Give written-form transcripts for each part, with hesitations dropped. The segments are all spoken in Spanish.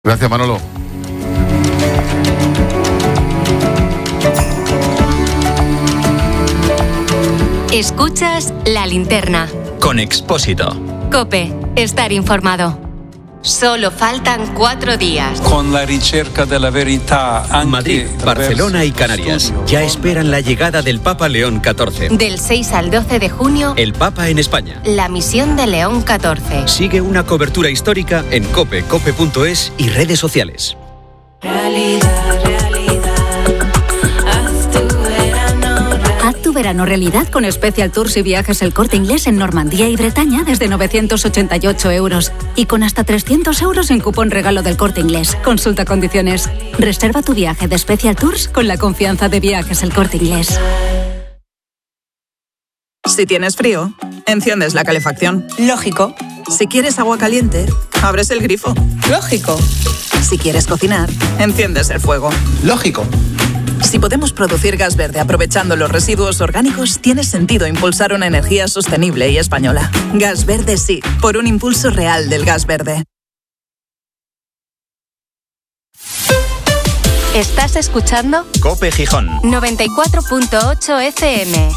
Gracias, Manolo. Escuchas La Linterna. Con Expósito. COPE. Estar informado. Solo faltan 4 días. Con la ricerca de la verità. Madrid, Barcelona y Canarias ya esperan la llegada del Papa León XIV. Del 6 al 12 de junio, El Papa en España. la misión de León XIV. Sigue una cobertura histórica en COPE, cope.es y redes sociales. Haz tu verano realidad con Special Tours y Viajes El Corte Inglés en Normandía y Bretaña desde 988 euros. Y con hasta 300 euros en cupón regalo del Corte Inglés. Consulta condiciones. Reserva tu viaje de Special Tours con la confianza de Viajes El Corte Inglés. Si tienes frío, enciendes la calefacción. Lógico. Si quieres agua caliente, abres el grifo. Lógico. Si quieres cocinar, enciendes el fuego. Lógico. Si podemos producir gas verde aprovechando los residuos orgánicos, tiene sentido impulsar una energía sostenible y española. Gas verde sí, por un impulso real del gas verde. ¿Estás escuchando? COPE Gijón. 94.8 FM.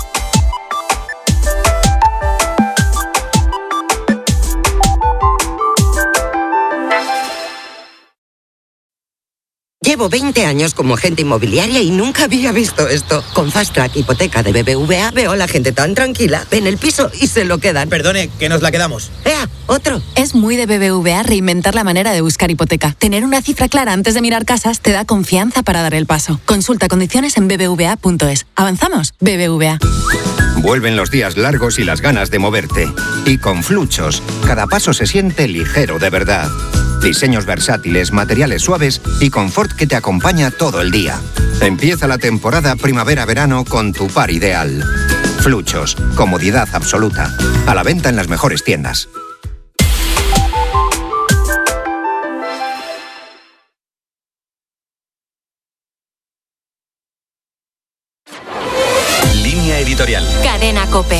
Llevo 20 años como agente inmobiliaria y nunca había visto esto. Con Fast Track Hipoteca de BBVA veo a la gente tan tranquila. Ven el piso y se lo quedan. Perdone, que nos la quedamos. ¡Ea! ¡Otro! Es muy de BBVA reinventar la manera de buscar hipoteca. Tener una cifra clara antes de mirar casas te da confianza para dar el paso. Consulta condiciones en bbva.es. ¿Avanzamos? BBVA. Vuelven los días largos y las ganas de moverte. Y con Fluchos, cada paso se siente ligero de verdad. Diseños versátiles, materiales suaves y confort que te acompaña todo el día. Empieza la temporada primavera-verano con tu par ideal. Fluchos, comodidad absoluta. A la venta en las mejores tiendas. Línea editorial. Cadena COPE.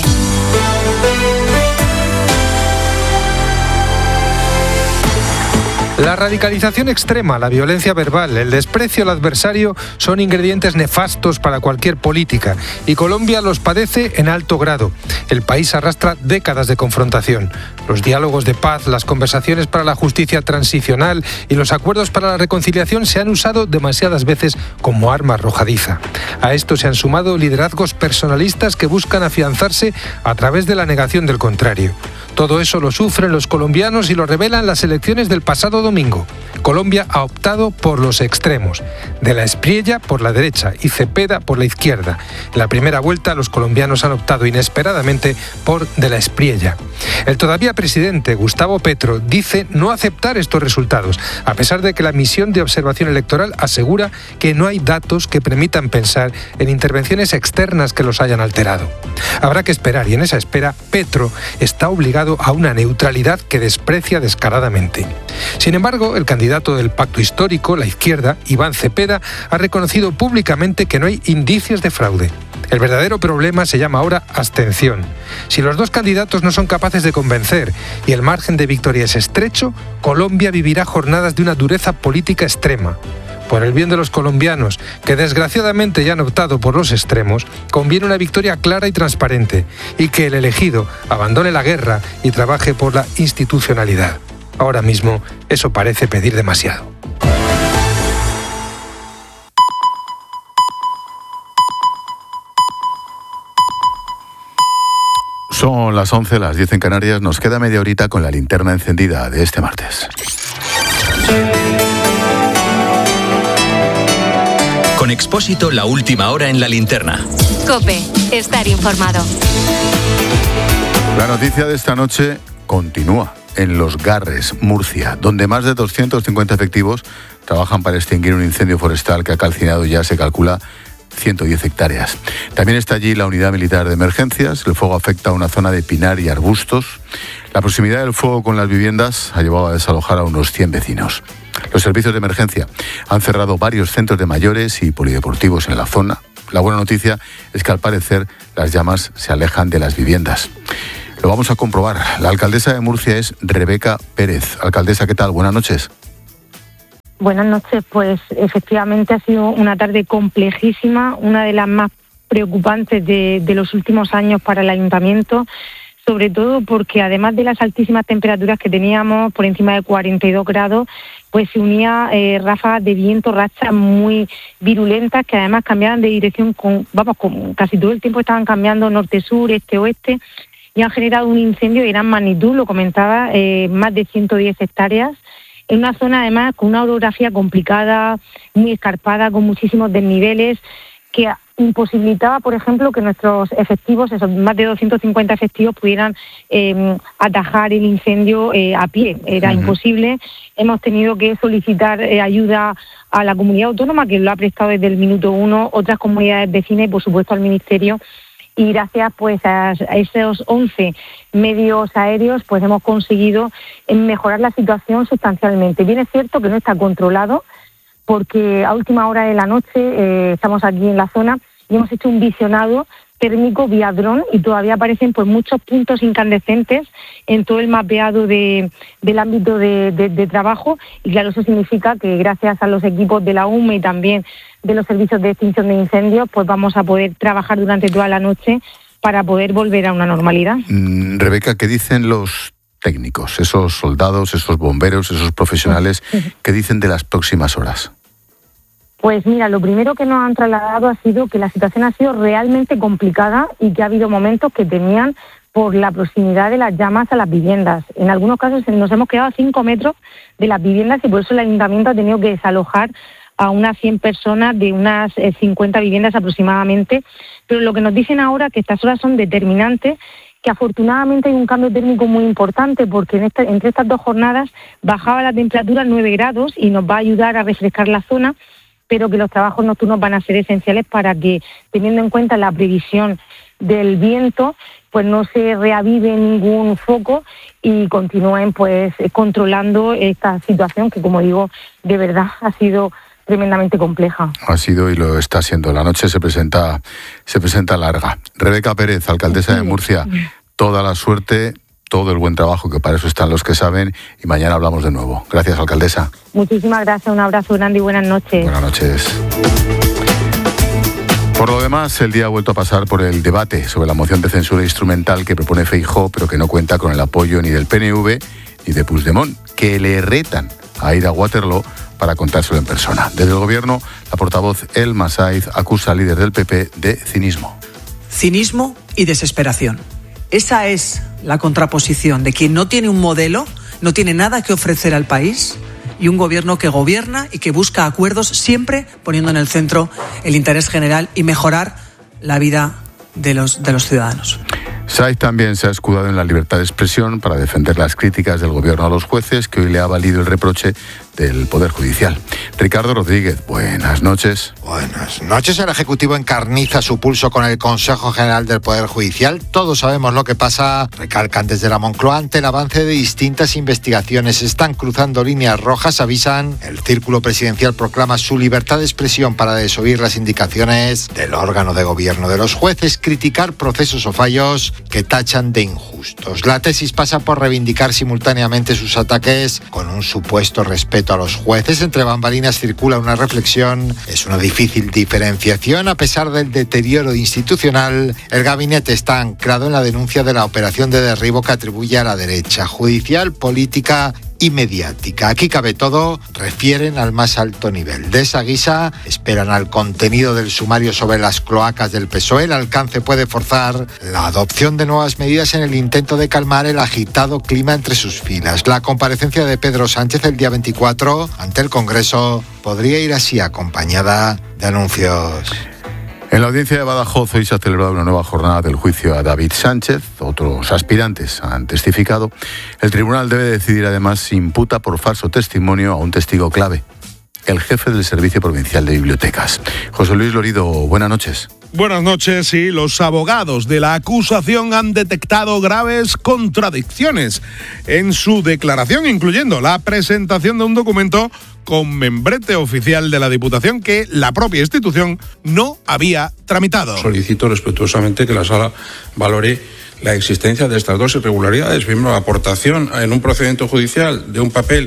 La radicalización extrema, la violencia verbal, el desprecio al adversario son ingredientes nefastos para cualquier política y Colombia los padece en alto grado. El país arrastra décadas de confrontación. Los diálogos de paz, las conversaciones para la justicia transicional y los acuerdos para la reconciliación se han usado demasiadas veces como arma arrojadiza. A esto se han sumado liderazgos personalistas que buscan afianzarse a través de la negación del contrario. Todo eso lo sufren los colombianos y lo revelan las elecciones del pasado domingo. Colombia ha optado por los extremos, de la Espriella por la derecha y Cepeda por la izquierda. En la primera vuelta los colombianos han optado inesperadamente por de la Espriella. El todavía presidente Gustavo Petro dice no aceptar estos resultados, a pesar de que la misión de observación electoral asegura que no hay datos que permitan pensar en intervenciones externas que los hayan alterado. Habrá que esperar y en esa espera Petro está obligado a una neutralidad que desprecia descaradamente. Sin embargo, el candidato del pacto histórico, la izquierda, Iván Cepeda, ha reconocido públicamente que no hay indicios de fraude. El verdadero problema se llama ahora abstención. Si los dos candidatos no son capaces de convencer y el margen de victoria es estrecho, Colombia vivirá jornadas de una dureza política extrema. Por el bien de los colombianos, que desgraciadamente ya han optado por los extremos, conviene una victoria clara y transparente y que el elegido abandone la guerra y trabaje por la institucionalidad. Ahora mismo, eso parece pedir demasiado. Son las 11, las 10 en Canarias. Nos queda media horita con la linterna encendida de este martes. Con Expósito, la última hora en la linterna. COPE. Estar informado. La noticia de esta noche continúa en Los Garres, Murcia, donde más de 250 efectivos trabajan para extinguir un incendio forestal que ha calcinado ya, se calcula, 110 hectáreas. También está allí la unidad militar de emergencias. El fuego afecta a una zona de pinar y arbustos. La proximidad del fuego con las viviendas ha llevado a desalojar a unos 100 vecinos. Los servicios de emergencia han cerrado varios centros de mayores y polideportivos en la zona. La buena noticia es que al parecer las llamas se alejan de las viviendas. Lo vamos a comprobar. La alcaldesa de Murcia es Rebeca Pérez. Alcaldesa, ¿qué tal? Buenas noches. Buenas noches. Pues efectivamente ha sido una tarde complejísima, una de las más preocupantes de los últimos años para el ayuntamiento, sobre todo porque además de las altísimas temperaturas que teníamos, por encima de 42 grados, pues se unía ráfagas de viento, rachas muy virulentas que además cambiaban de dirección, casi todo el tiempo estaban cambiando norte-sur, este-oeste, y han generado un incendio de gran magnitud, lo comentaba, más de 110 hectáreas, en una zona además con una orografía complicada, muy escarpada, con muchísimos desniveles, que imposibilitaba, por ejemplo, que nuestros efectivos, esos más de 250 efectivos, pudieran atajar el incendio a pie. Era imposible. Hemos tenido que solicitar ayuda a la comunidad autónoma, que lo ha prestado desde el minuto 1, otras comunidades vecinas y, por supuesto, al Ministerio. Y gracias pues a esos 11 medios aéreos pues hemos conseguido mejorar la situación sustancialmente. Bien es cierto que no está controlado, porque a última hora de la noche estamos aquí en la zona y hemos hecho un visionado térmico vía dron y todavía aparecen pues muchos puntos incandescentes en todo el mapeado del ámbito de trabajo, y claro, eso significa que gracias a los equipos de la UME y también de los servicios de extinción de incendios pues vamos a poder trabajar durante toda la noche para poder volver a una normalidad. Rebeca, ¿qué dicen los técnicos, esos soldados, esos bomberos, esos profesionales, qué dicen de las próximas horas? Pues mira, lo primero que nos han trasladado ha sido que la situación ha sido realmente complicada y que ha habido momentos que temían por la proximidad de las llamas a las viviendas. En algunos casos nos hemos quedado a 5 metros de las viviendas y por eso el ayuntamiento ha tenido que desalojar a unas 100 personas de unas 50 viviendas aproximadamente. Pero lo que nos dicen ahora es que estas horas son determinantes, que afortunadamente hay un cambio térmico muy importante porque entre estas 2 jornadas bajaba la temperatura a 9 grados y nos va a ayudar a refrescar la zona, pero que los trabajos nocturnos van a ser esenciales para que, teniendo en cuenta la previsión del viento, pues no se reavive ningún foco y continúen pues controlando esta situación que, como digo, de verdad ha sido tremendamente compleja. Ha sido y lo está siendo. La noche se presenta larga. Rebeca Pérez, alcaldesa de Murcia, toda la suerte, todo el buen trabajo, que para eso están los que saben, y mañana hablamos de nuevo. Gracias, alcaldesa. Muchísimas gracias, un abrazo grande y buenas noches. Buenas noches. Por lo demás, el día ha vuelto a pasar por el debate sobre la moción de censura instrumental que propone Feijóo, pero que no cuenta con el apoyo ni del PNV ni de Puigdemont, que le retan a ir a Waterloo para contárselo en persona. Desde el Gobierno, la portavoz Elma Saiz acusa al líder del PP de cinismo. Cinismo y desesperación. Esa es la contraposición de quien no tiene un modelo, no tiene nada que ofrecer al país, y un gobierno que gobierna y que busca acuerdos siempre poniendo en el centro el interés general y mejorar la vida de los ciudadanos. Saiz también se ha escudado en la libertad de expresión para defender las críticas del Gobierno a los jueces, que hoy le ha valido el reproche del Poder Judicial. Ricardo Rodríguez, buenas noches. Buenas noches. El Ejecutivo encarniza su pulso con el Consejo General del Poder Judicial. Todos sabemos lo que pasa, recalcan desde la Moncloa, ante el avance de distintas investigaciones. Están cruzando líneas rojas, avisan. El Círculo Presidencial proclama su libertad de expresión para desoír las indicaciones del órgano de gobierno de los jueces, criticar procesos o fallos que tachan de injustos. La tesis pasa por reivindicar simultáneamente sus ataques con un supuesto respeto a los jueces. Entre bambalinas circula una reflexión. Es una difícil diferenciación. A pesar del deterioro institucional, el gabinete está anclado en la denuncia de la operación de derribo que atribuye a la derecha, judicial, política y mediática. Aquí cabe todo, refieren al más alto nivel. De esa guisa, esperan al contenido del sumario sobre las cloacas del PSOE. El alcance puede forzar la adopción de nuevas medidas en el intento de calmar el agitado clima entre sus filas. La comparecencia de Pedro Sánchez el día 24 ante el Congreso podría ir así, acompañada de anuncios. En la audiencia de Badajoz hoy se ha celebrado una nueva jornada del juicio a David Sánchez. Otros aspirantes han testificado. El tribunal debe decidir además si imputa por falso testimonio a un testigo clave, el jefe del Servicio Provincial de Bibliotecas. José Luis Lorido, buenas noches. Buenas noches. Sí, los abogados de la acusación han detectado graves contradicciones en su declaración, incluyendo la presentación de un documento con membrete oficial de la Diputación que la propia institución no había tramitado. Solicito respetuosamente que la Sala valore la existencia de estas dos irregularidades. Primero, la aportación en un procedimiento judicial de un papel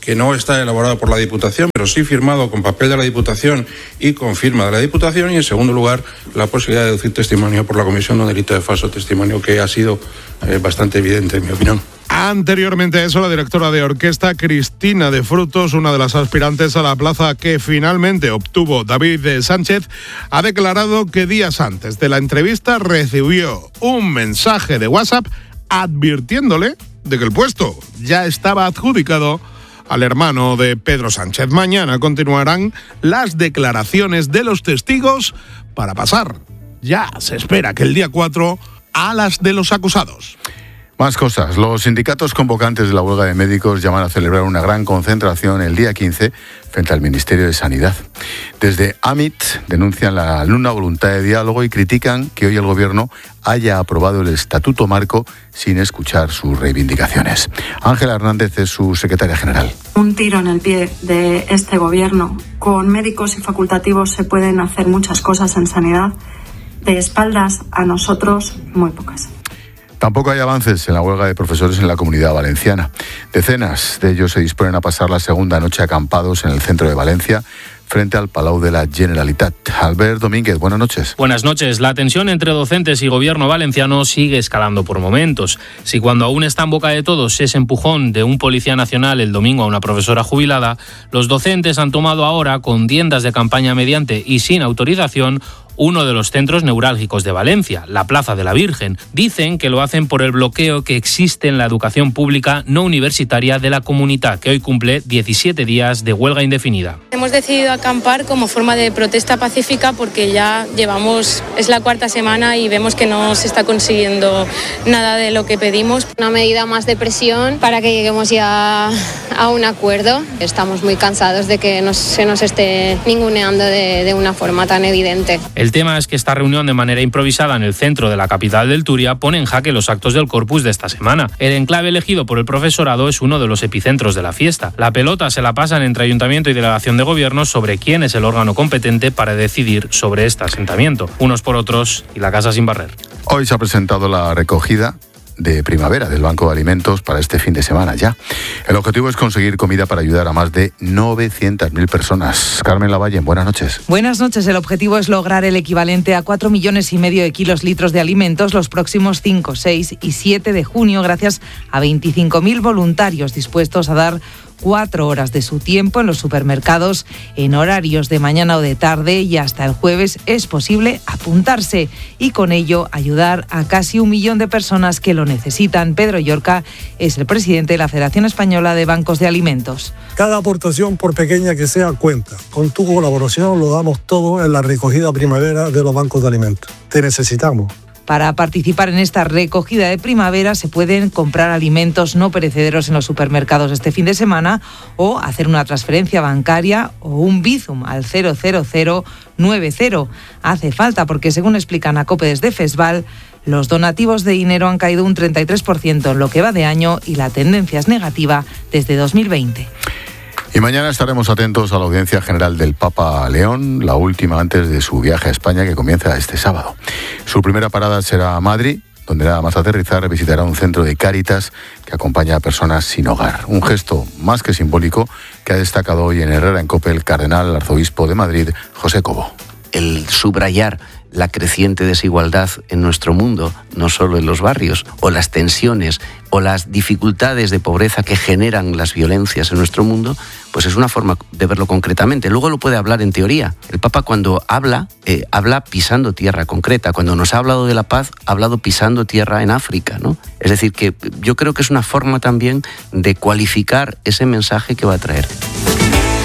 que no está elaborado por la Diputación, pero sí firmado con papel de la Diputación y con firma de la Diputación. Y en segundo lugar, la posibilidad de deducir testimonio por la comisión de un delito de falso testimonio, que ha sido bastante evidente, en mi opinión. Anteriormente a eso, la directora de orquesta Cristina de Frutos, una de las aspirantes a la plaza que finalmente obtuvo David Sánchez, ha declarado que días antes de la entrevista recibió un mensaje de WhatsApp advirtiéndole de que el puesto ya estaba adjudicado al hermano de Pedro Sánchez. Mañana continuarán las declaraciones de los testigos para pasar, ya se espera que el día 4, a las de los acusados. Más cosas. Los sindicatos convocantes de la huelga de médicos llaman a celebrar una gran concentración el día 15 frente al Ministerio de Sanidad. Desde AMIT denuncian la nula voluntad de diálogo y critican que hoy el Gobierno haya aprobado el Estatuto Marco sin escuchar sus reivindicaciones. Ángela Hernández es su secretaria general. Un tiro en el pie de este Gobierno. Con médicos y facultativos se pueden hacer muchas cosas en sanidad. De espaldas a nosotros, muy pocas. Tampoco hay avances en la huelga de profesores en la Comunidad Valenciana. Decenas de ellos se disponen a pasar la segunda noche acampados en el centro de Valencia, frente al Palau de la Generalitat. Albert Domínguez, buenas noches. Buenas noches. La tensión entre docentes y gobierno valenciano sigue escalando por momentos. Si cuando aún está en boca de todos ese empujón de un policía nacional el domingo a una profesora jubilada, los docentes han tomado ahora, con tiendas de campaña mediante y sin autorización, uno de los centros neurálgicos de Valencia, la Plaza de la Virgen. Dicen que lo hacen por el bloqueo que existe en la educación pública no universitaria de la Comunitat, que hoy cumple 17 días de huelga indefinida. Hemos decidido acampar como forma de protesta pacífica porque ya es la cuarta semana y vemos que no se está consiguiendo nada de lo que pedimos. Una medida más de presión para que lleguemos ya a un acuerdo. Estamos muy cansados de que se nos esté ninguneando de una forma tan evidente. El tema es que esta reunión de manera improvisada en el centro de la capital del Turia pone en jaque los actos del Corpus de esta semana. El enclave elegido por el profesorado es uno de los epicentros de la fiesta. La pelota se la pasan entre Ayuntamiento y Delegación de Gobierno sobre quién es el órgano competente para decidir sobre este asentamiento. Unos por otros y la casa sin barrer. Hoy se ha presentado la recogida de primavera del Banco de Alimentos para este fin de semana ya. El objetivo es conseguir comida para ayudar a más de 900.000 personas. Carmen Lavalle, buenas noches. Buenas noches. El objetivo es lograr el equivalente a 4,5 millones de litros de alimentos los próximos 5, 6 y 7 de junio gracias a 25.000 voluntarios dispuestos a dar 4 horas de su tiempo en los supermercados en horarios de mañana o de tarde, y hasta el jueves es posible apuntarse y con ello ayudar a casi 1 millón de personas que lo necesitan. Pedro Llorca es el presidente de la Federación Española de Bancos de Alimentos. Cada aportación, por pequeña que sea, cuenta. Con tu colaboración lo damos todo en la recogida primavera de los bancos de alimentos. Te necesitamos. Para participar en esta recogida de primavera se pueden comprar alimentos no perecederos en los supermercados este fin de semana o hacer una transferencia bancaria o un Bizum al 00090. Hace falta porque, según explican a COPE desde FESVAL, los donativos de dinero han caído un 33% en lo que va de año y la tendencia es negativa desde 2020. Y mañana estaremos atentos a la audiencia general del Papa León, la última antes de su viaje a España, que comienza este sábado. Su primera parada será Madrid, donde nada más aterrizar visitará un centro de Cáritas que acompaña a personas sin hogar. Un gesto más que simbólico que ha destacado hoy en Herrera en COPE el cardenal arzobispo de Madrid, José Cobo. El subrayar la creciente desigualdad en nuestro mundo, no solo en los barrios, o las tensiones o las dificultades de pobreza que generan las violencias en nuestro mundo, pues es una forma de verlo concretamente. Luego lo puede hablar en teoría. El Papa, cuando habla pisando tierra concreta. Cuando nos ha hablado de la paz, ha hablado pisando tierra en África, ¿no? Es decir, que yo creo que es una forma también de cualificar ese mensaje que va a traer.